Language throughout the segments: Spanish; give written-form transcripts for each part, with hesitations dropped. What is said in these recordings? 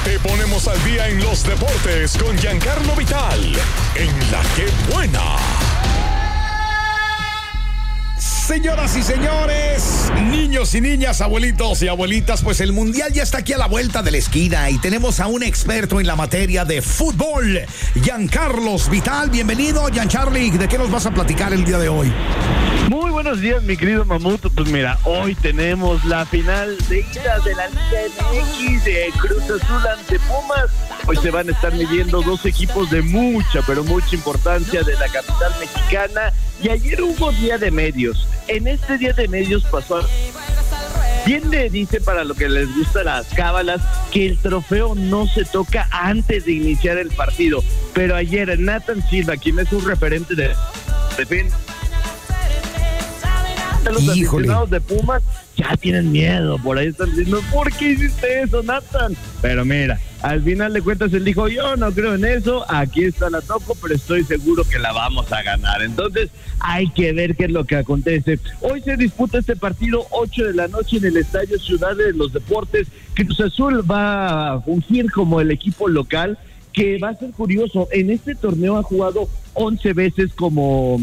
Te ponemos al día en los deportes con Giancarlo Vital, en La Que Buena. Señoras y señores, niños y niñas, abuelitos y abuelitas, pues el Mundial ya está aquí a la vuelta de la esquina y tenemos a un experto en la materia de fútbol, Giancarlo Vital. Bienvenido, Giancarli. ¿De qué nos vas a platicar el día de hoy? Muy buenos días, mi querido Mamut. Pues mira, hoy tenemos la final de ida de la Liga MX de Cruz Azul ante Pumas. Hoy se van a estar midiendo dos equipos de mucha, pero mucha importancia de la capital mexicana. Y ayer hubo día de medios. En este día de medios pasó... Bien le dice, para lo que les gusta las cábalas, que el trofeo no se toca antes de iniciar el partido. Pero ayer Nathan Silva, quien es un referente de defensa, los aficionados de Pumas ya tienen miedo, por ahí están diciendo, ¿por qué hiciste eso, Nathan? Pero mira, al final de cuentas él dijo, yo no creo en eso, aquí está la toco, pero estoy seguro que la vamos a ganar. Entonces hay que ver qué es lo que acontece. Hoy se disputa este partido 8 de la noche en el Estadio Ciudad de los Deportes. Cruz Azul va a fungir como el equipo local, que va a ser curioso. En este torneo ha jugado 11 veces como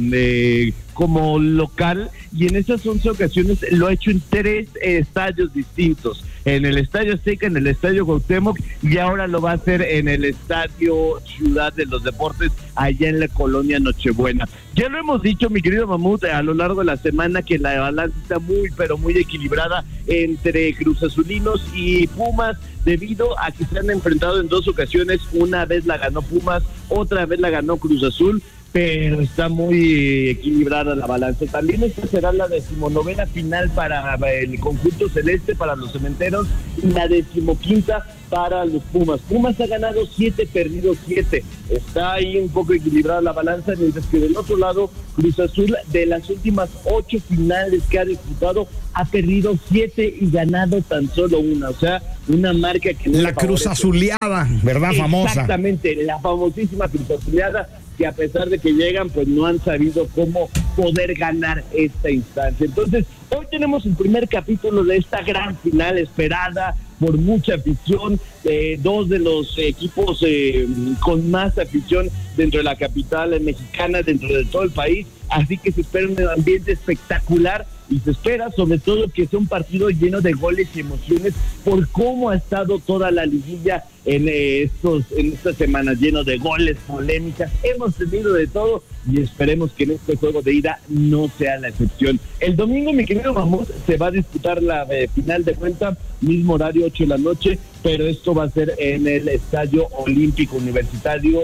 local, y en esas 11 ocasiones lo ha hecho en 3 estadios distintos: en el Estadio Azteca, en el Estadio Cuauhtémoc, y ahora lo va a hacer en el Estadio Ciudad de los Deportes, allá en la colonia Nochebuena. Ya lo hemos dicho, mi querido Mamut, a lo largo de la semana, que la balanza está muy, pero muy equilibrada entre Cruz Azulinos y Pumas, debido a que se han enfrentado en 2 ocasiones. Una vez la ganó Pumas, otra vez la ganó Cruz Azul, pero está muy equilibrada la balanza. También esta será la 19ª final para el conjunto celeste, para los cementeros, y la 15ª para los Pumas. Pumas ha ganado 7, perdido 7. Está ahí un poco equilibrada la balanza, mientras que del otro lado, Cruz Azul, de las últimas 8 finales que ha disputado, ha perdido 7 y ganado tan solo una. O sea, una marca que no la Cruz Azuleada, ¿verdad? Famosa. Exactamente, la famosísima Cruz Azuleada, que a pesar de que llegan, pues no han sabido cómo poder ganar esta instancia. Entonces, hoy tenemos el primer capítulo de esta gran final esperada por mucha afición, 2 de los equipos con más afición dentro de la capital mexicana, dentro de todo el país, así que se espera un ambiente espectacular, y se espera sobre todo que sea un partido lleno de goles y emociones, por cómo ha estado toda la liguilla en estas semanas, lleno de goles, polémicas. Hemos tenido de todo y esperemos que en este juego de ida no sea la excepción. El domingo, mi querido Mamut, se va a disputar la final de cuenta, mismo horario, 8 de la noche, pero esto va a ser en el Estadio Olímpico Universitario,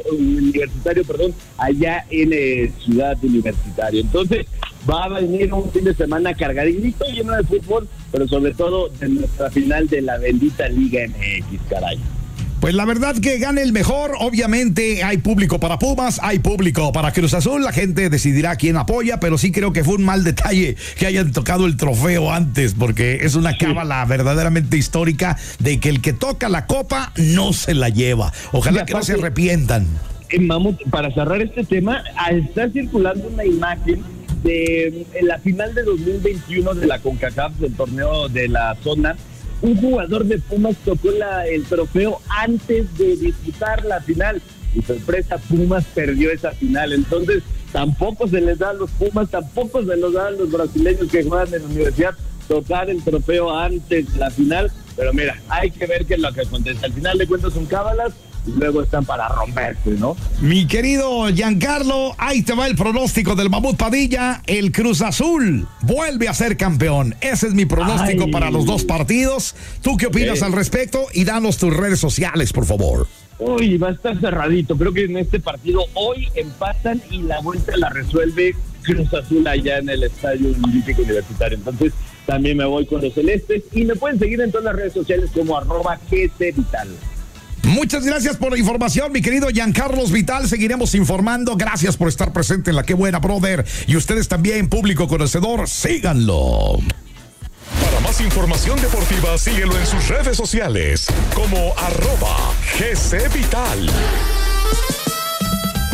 allá en Ciudad Universitaria. Entonces, va a venir un fin de semana cargadito, lleno de fútbol, pero sobre todo de nuestra final de la bendita Liga MX, caray. Pues la verdad que gane el mejor. Obviamente hay público para Pumas, hay público para Cruz Azul. La gente decidirá quién apoya, pero sí creo que fue un mal detalle que hayan tocado el trofeo antes, porque es una cábala verdaderamente histórica de que el que toca la copa no se la lleva. Ojalá que no se arrepientan. Mamut, para cerrar este tema, está circulando una imagen de la final de 2021 de la CONCACAF, del torneo de la zona. Un jugador de Pumas tocó el trofeo antes de disputar la final, y sorpresa, Pumas perdió esa final. Entonces tampoco se les da a los Pumas, tampoco se los dan a los brasileños que juegan en la universidad tocar el trofeo antes de la final. Pero mira, hay que ver qué es lo que acontece. Al final de cuentas son cábalas, y luego están para romperse, ¿no? Mi querido Giancarlo, ahí te va el pronóstico del Mamut Padilla. El Cruz Azul vuelve a ser campeón. Ese es mi pronóstico para los 2 partidos. ¿Tú qué opinas al respecto? Y danos tus redes sociales, por favor. Uy, va a estar cerradito. Creo que en este partido hoy empatan y la vuelta la resuelve Cruz Azul allá en el Estadio Olímpico Universitario. Entonces también me voy con los celestes, y me pueden seguir en todas las redes sociales como @GCVital. Muchas gracias por la información, mi querido Giancarlo Vital. Seguiremos informando. Gracias por estar presente en La Que Buena, brother. Y ustedes también, público conocedor, síganlo. Para más información deportiva, síguelo en sus redes sociales como @GCVital.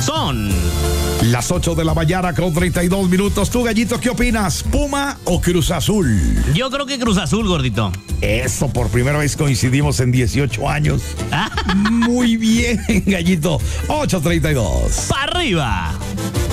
son las 8 de la mañana con 32 minutos. Tú, Gallito, ¿qué opinas? ¿Puma o Cruz Azul? Yo creo que Cruz Azul, gordito. Eso, por primera vez coincidimos en 18 años. Muy bien, Gallito. 8:32. ¡Para arriba!